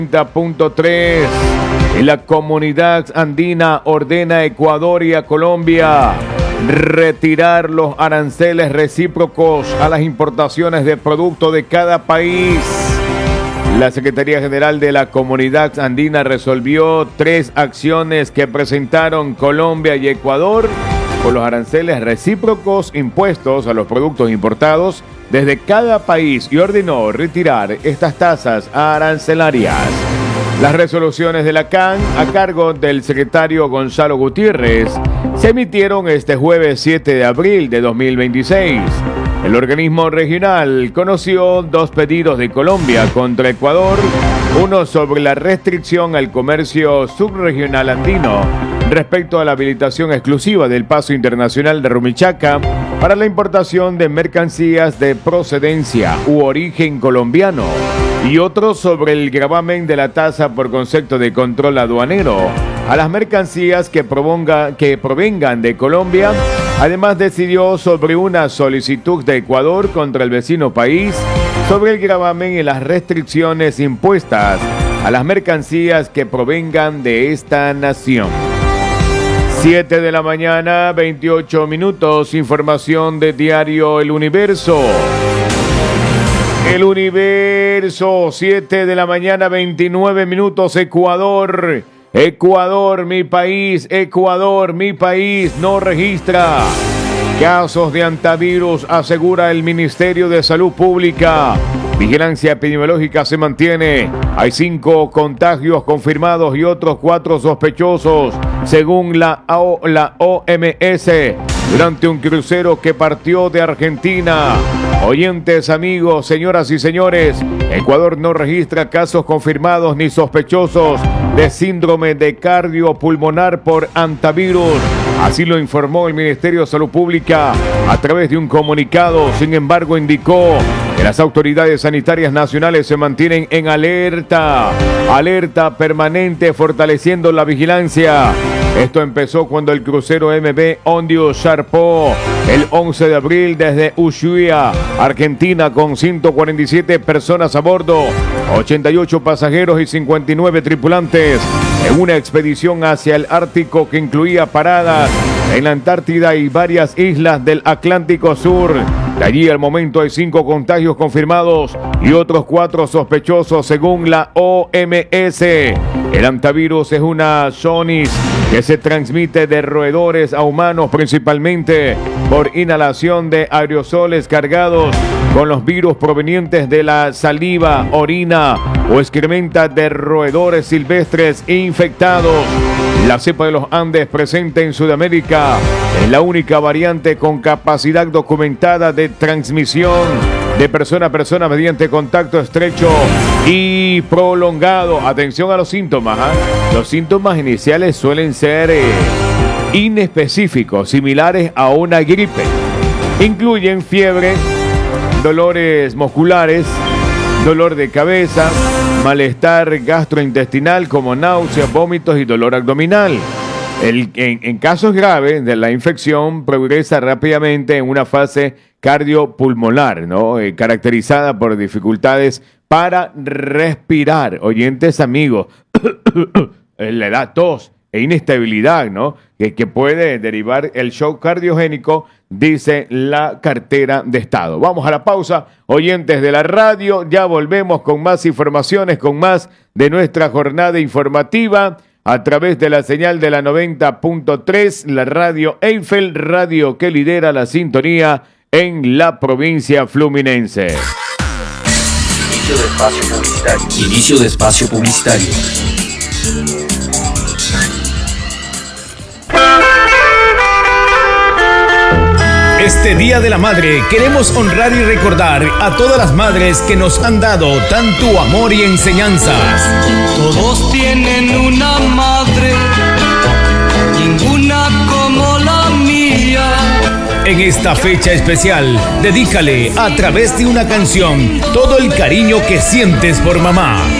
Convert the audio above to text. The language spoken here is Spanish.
90.3. Y la comunidad andina ordena a Ecuador y a Colombia retirar los aranceles recíprocos a las importaciones de productos de cada país. La Secretaría General de la Comunidad Andina resolvió 3 acciones que presentaron Colombia y Ecuador por los aranceles recíprocos impuestos a los productos importados desde cada país y ordenó retirar estas tasas arancelarias. Las resoluciones de la CAN, a cargo del secretario Gonzalo Gutiérrez, se emitieron este jueves 7 de abril de 2026. El organismo regional conoció 2 pedidos de Colombia contra Ecuador, uno sobre la restricción al comercio subregional andino respecto a la habilitación exclusiva del paso internacional de Rumichaca para la importación de mercancías de procedencia u origen colombiano, y otro sobre el gravamen de la tasa por concepto de control aduanero a las mercancías que provengan de Colombia. Además, decidió sobre una solicitud de Ecuador contra el vecino país sobre el gravamen y las restricciones impuestas a las mercancías que provengan de esta nación. 7 de la mañana, 28 minutos, información de Diario El Universo. El Universo, 7 de la mañana, 29 minutos, Ecuador. Ecuador, mi país, no registra casos de antivirus, asegura el Ministerio de Salud Pública. Vigilancia epidemiológica se mantiene. Hay 5 contagios confirmados y otros 4 sospechosos, según la OMS, durante un crucero que partió de Argentina. Oyentes, amigos, señoras y señores, Ecuador no registra casos confirmados ni sospechosos de síndrome de cardiopulmonar por antivirus. Así lo informó el Ministerio de Salud Pública a través de un comunicado. Sin embargo, indicó que las autoridades sanitarias nacionales se mantienen en alerta permanente, fortaleciendo la vigilancia. Esto empezó cuando el crucero MV Ondius zarpó el 11 de abril desde Ushuaia, Argentina, con 147 personas a bordo, 88 pasajeros y 59 tripulantes, en una expedición hacia el Ártico que incluía paradas en la Antártida y varias islas del Atlántico Sur. De allí al momento hay 5 contagios confirmados y otros 4 sospechosos, según la OMS. El antivirus es una zoonosis que se transmite de roedores a humanos, principalmente por inhalación de aerosoles cargados con los virus provenientes de la saliva, orina o excrementa de roedores silvestres infectados. La cepa de los Andes, presente en Sudamérica, es la única variante con capacidad documentada de transmisión de persona a persona mediante contacto estrecho y prolongado. Atención a los síntomas, Los síntomas iniciales suelen ser inespecíficos, similares a una gripe. Incluyen fiebre, dolores musculares, dolor de cabeza, malestar gastrointestinal como náuseas, vómitos y dolor abdominal. En casos graves de la infección progresa rápidamente en una fase cardiopulmonar, caracterizada por dificultades para respirar. Oyentes, amigos, le da tos e inestabilidad, que puede derivar el shock cardiogénico, dice la cartera de Estado. Vamos a la pausa, oyentes de la radio, ya volvemos con más informaciones, con más de nuestra jornada informativa a través de la señal de la 90.3, la radio Eiffel, radio que lidera la sintonía en la provincia fluminense. Inicio de espacio publicitario. Inicio de espacio publicitario. Este Día de la Madre queremos honrar y recordar a todas las madres que nos han dado tanto amor y enseñanzas. Todos tienen una madre, ninguna como la mía. En esta fecha especial, dedícale a través de una canción todo el cariño que sientes por mamá.